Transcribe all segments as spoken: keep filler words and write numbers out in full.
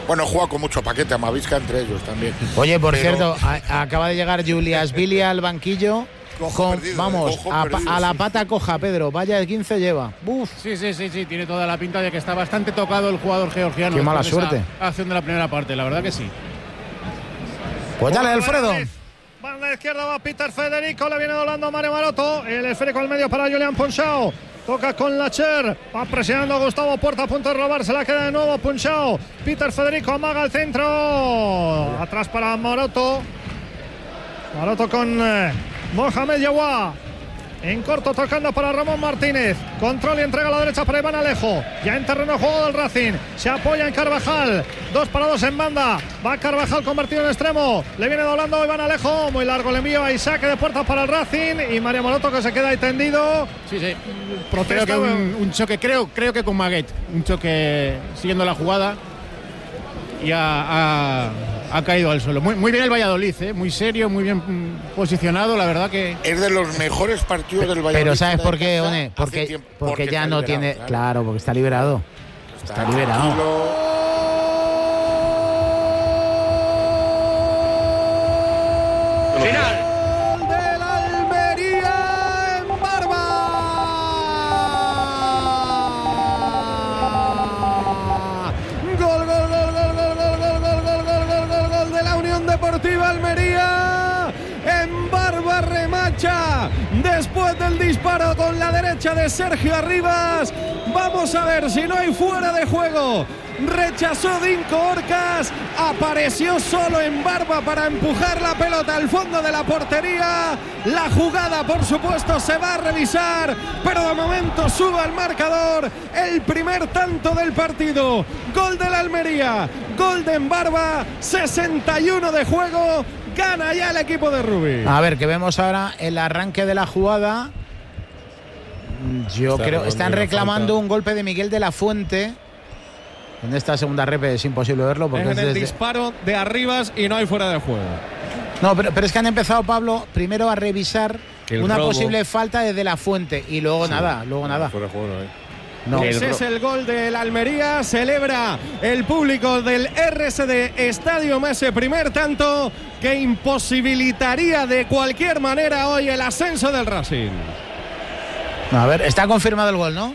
Bueno, juega con mucho paquete, Amavisca entre ellos también. Oye, por Pero... cierto, a, acaba de llegar Julias Billy al banquillo. Con, perdido, vamos, a, perdido, a la sí. pata coja, Pedro. Vaya de quince lleva. Uf. Sí, sí, sí, sí. Tiene toda la pinta de que está bastante tocado el jugador georgiano. Qué mala suerte. Acción de la primera parte, la verdad que sí. Pues dale, Alfredo. Va a la izquierda, va Peter Federico, le viene doblando Mario Maroto. El esférico al medio para Julián Punchao. Toca con Lacher, va presionando a Gustavo Puerta, a punto de robar, se la queda de nuevo Punchao. Peter Federico amaga el centro. Atrás para Maroto. Maroto con eh, Mohamed Yawa. En corto tocando para Ramón Martínez. Control y entrega a la derecha para Iván Alejo. Ya en terreno de juego del Racing. Se apoya en Carvajal. Dos para dos en banda. Va Carvajal convertido en extremo. Le viene doblando Iván Alejo. Muy largo el envío a Isaac de puerta para el Racing. Y Mario Maroto que se queda ahí tendido. Sí, sí. Creo que un, un choque, creo, creo que con Maguet. Un choque siguiendo la jugada. Y ha, ha, ha caído al suelo. Muy, muy bien el Valladolid, ¿eh? Muy serio, muy bien posicionado, la verdad que... Es de los mejores partidos del Valladolid. Pero ¿sabes por qué, One? Porque, tiempo, porque, porque ya no tiene... Claro. claro, porque está liberado. Está, está liberado. Tranquilo. Final. Gol del Almería en Barba. Gol, gol, gol, gol, gol, gol, gol, gol, gol, gol, gol, gol, gol de la Unión Deportiva Almería. En Barba remacha después del disparo con la derecha de Sergio Arribas. Vamos a ver si no hay fuera de juego. Rechazó Dinko Orcas, apareció solo en Barba para empujar la pelota al fondo de la portería. La jugada, por supuesto, se va a revisar, pero de momento sube al marcador el primer tanto del partido. Gol de la Almería, gol de Barba, sesenta y uno de juego, gana ya el equipo de Rubí. A ver, que vemos ahora el arranque de la jugada. Yo Está creo, están reclamando un golpe de Miguel de la Fuente. En esta segunda repe es imposible verlo porque es es el desde... disparo de Arribas y no hay fuera de juego. No, pero, pero es que han empezado, Pablo, primero a revisar el una robo. posible falta desde la Fuente y luego sí, nada, luego no, nada. Fuera de juego, no hay. No. Ese es el gol del Almería. Celebra el público del R S D Stadium ese primer tanto que imposibilitaría de cualquier manera hoy el ascenso del Racing. A ver, está confirmado el gol, ¿no?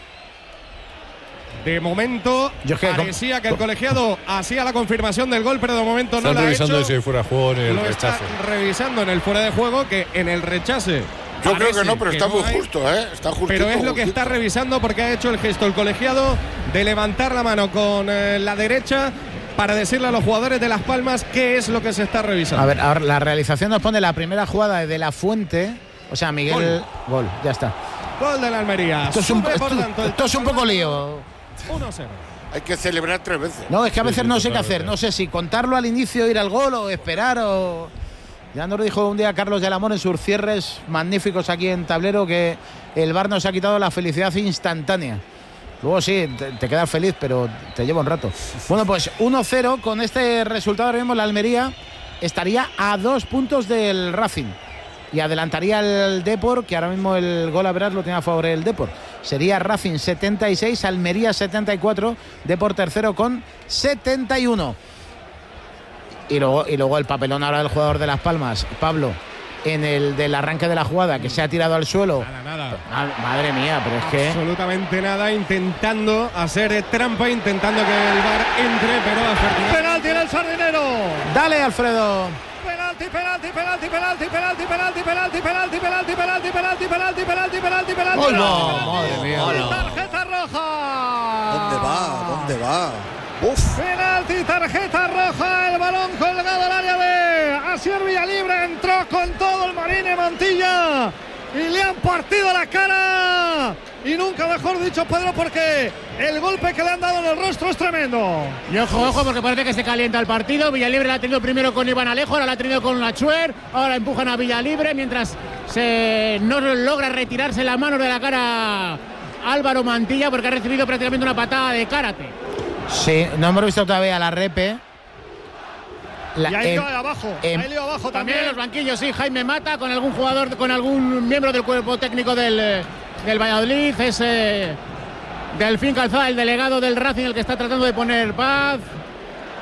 De momento Yo que parecía que el colegiado hacía la confirmación del gol, pero de momento Están no la ha hecho. Están revisando si fuera de juego en el Lo rechace. Está revisando en el fuera de juego, que en el rechace. Yo creo que no, pero está no muy hay, justo, ¿eh? Está justito, pero es lo justito. que está revisando porque ha hecho el gesto el colegiado de levantar la mano con eh, la derecha para decirle a los jugadores de Las Palmas qué es lo que se está revisando. A ver, ahora la realización nos pone la primera jugada de la Fuente. O sea, Miguel... Gol, gol ya está. Gol de la Almería. Esto es un, esto, tanto, esto es un poco lío. uno cero. Hay que celebrar tres veces. No, es que a veces sí, no sí, sé qué hacer. No sé si contarlo al inicio, ir al gol o esperar o... Ya nos dijo un día Carlos del Amor en sus cierres magníficos aquí en Tablero que el V A R nos ha quitado la felicidad instantánea. Luego sí, te, te quedas feliz, pero te lleva un rato. Bueno, pues uno cero. Con este resultado ahora mismo la Almería estaría a dos puntos del Racing. Y adelantaría el Depor, que ahora mismo el gol a veras lo tiene a favor el Depor. Sería Racing setenta y seis, Almería setenta y cuatro, Depor tercero con setenta y uno. Y luego, y luego el papelón ahora del jugador de Las Palmas, Pablo, en el del arranque de la jugada, que se ha tirado al suelo. Nada, nada. Ah, madre mía, pero es que... Absolutamente nada, intentando hacer trampa, intentando que el V A R entre, pero afortunadamente... ¡Penalti en el Sardinero! ¡Dale, Alfredo! Penalti, penalti, penalti, penalti, penalti, penalti, penalti, penalti, penalti, penalti, penalti, penalti, penalti, penalti, penalti. ¡Oh, no! ¡Madre mía! ¡Tarjeta roja! ¿Dónde va? ¿Dónde va? Uf. Penalti, tarjeta roja, el balón colgado al área de Asier Villalibre, entró con todo el Marine Montilla y le han partido la cara. Y nunca mejor dicho, Pedro, porque el golpe que le han dado en el rostro es tremendo. Y ojo, ojo, porque parece que se calienta el partido. Villalibre la ha tenido primero con Iván Alejo, ahora la ha tenido con Lachuer, ahora empujan a Villalibre mientras se no logra retirarse la mano de la cara Álvaro Mantilla porque ha recibido prácticamente una patada de karate. Sí, no hemos visto todavía la repe. La, y ahí eh, abajo, eh, ahí lío abajo también. También en los banquillos, sí, Jaime Mata con algún jugador, con algún miembro del cuerpo técnico del, del Valladolid. Es eh, Delfín Calzada, el delegado del Racing, el que está tratando de poner paz.